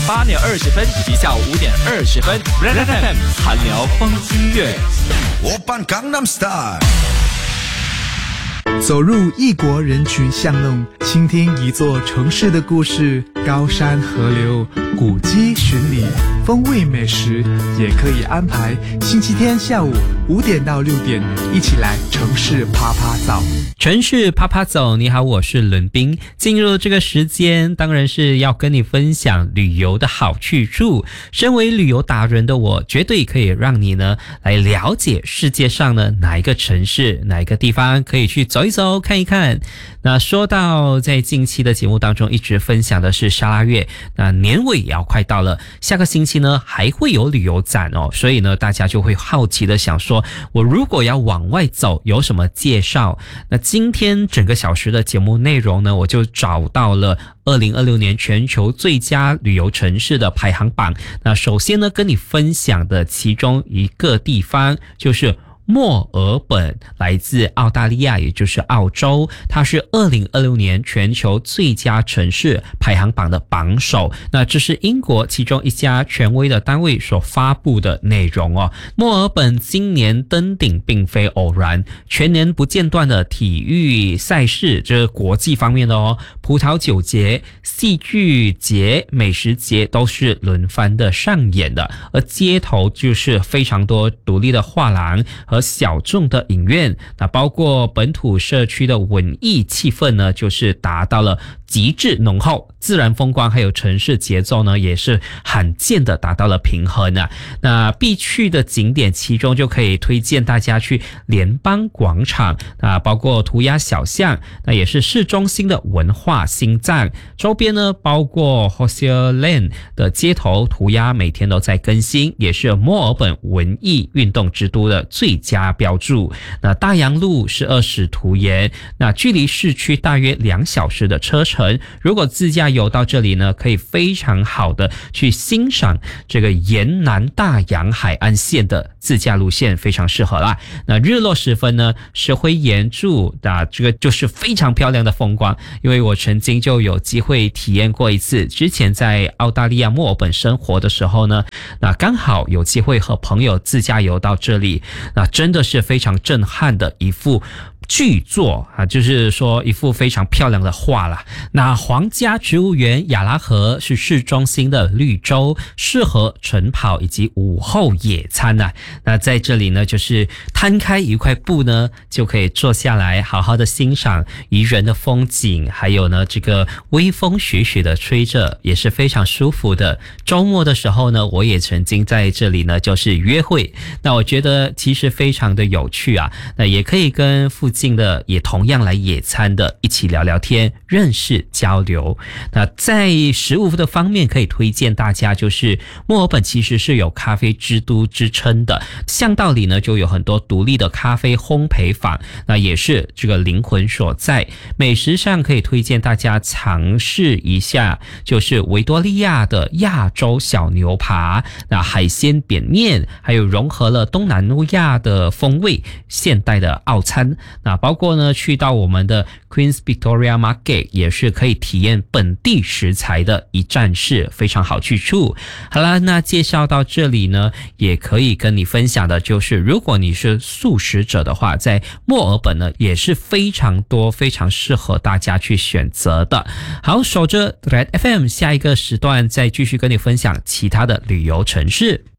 8点20分以及下午5点20分 Red FM 韩聊风音乐。 오빤 강남스타일 走入异国人群巷弄，倾听一座城市的故事，高山河流，古迹巡礼，风味美食，也可以安排星期天下午5点到6点，一起来城市趴趴走。 城市趴趴走，你好，我是伦斌。进入这个时间，当然是要跟你分享旅游的好去处。身为旅游达人的我，绝对可以让你呢来了解世界上呢哪一个城市、哪一个地方可以去走一走、看一看。那说到在近期的节目当中一直分享的是沙拉越，那年尾也要快到了，下个星期呢还会有旅游展哦，所以呢大家就会好奇的想说，我如果要往外走，有什么介绍？那今天整个小时的节目内容呢，我就找到了2026年全球最佳旅游城市的排行榜。那首先呢跟你分享的其中一个地方就是墨尔本，来自澳大利亚，也就是澳洲，它是2026年全球最佳城市排行榜的榜首。那这是英国其中一家权威的单位所发布的内容哦。墨尔本今年登顶并非偶然，全年不间断的体育赛事，这是国际方面的哦，葡萄酒节、戏剧节、美食节都是轮番的上演的，而街头就是非常多独立的画廊和小众的影院，那包括本土社区的文艺气氛呢，就是达到了极致浓厚，自然风光还有城市节奏呢，也是罕见的达到了平衡啊。那必去的景点，其中就可以推荐大家去联邦广场，那包括涂鸦小巷，那也是市中心的文化心脏。周边呢，包括 Hosier Lane 的街头涂鸦，每天都在更新，也是墨尔本文艺运动之都的最佳标注。那大洋路是20图盐，那距离市区大约2小时的车程。如果自驾游到这里呢，可以非常好的去欣赏这个沿南大洋海岸线的自驾路线，非常适合啦。那日落时分呢，石灰岩柱，那这个就是非常漂亮的风光，因为我曾经就有机会体验过一次，之前在澳大利亚墨尔本生活的时候呢，那刚好有机会和朋友自驾游到这里，那真的是非常震撼的一幅巨作啊，就是说一幅非常漂亮的画啦。那皇家植物园亚拉河是市中心的绿洲，适合晨跑以及午后野餐啊。那在这里呢，就是摊开一块布呢，就可以坐下来好好的欣赏宜人的风景，还有呢这个微风徐徐的吹着，也是非常舒服的。周末的时候呢，我也曾经在这里呢就是约会，那我觉得其实非常的有趣啊。那也可以跟附近的也同样来野餐的一起聊聊天，认识交流。那在食物的方面可以推荐大家，就是墨尔本其实是有咖啡之都之称的，巷道里呢就有很多独立的咖啡烘焙坊，那也是这个灵魂所在。美食上可以推荐大家尝试一下，就是维多利亚的亚洲小牛扒，那海鲜扁面，还有融合了东南亚的风味现代的澳餐。那包括呢去到我们的 Queen's Victoria Market 也是可以体验本地食材的一站式，非常好去处。好了，那介绍到这里呢，也可以跟你分享的就是如果你是素食者的话，在墨尔本呢也是非常多非常适合大家去选择的。好，守着 Red FM 下一个时段再继续跟你分享其他的旅游城市。